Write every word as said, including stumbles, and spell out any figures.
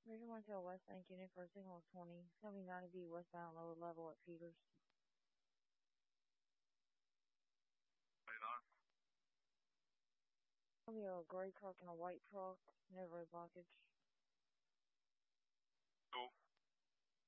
Region one Tail West Bank unit for a signal of twenty. seventy ninety B westbound lower level at Peters. There'll be a gray truck and a white truck, never a blockage. Cool.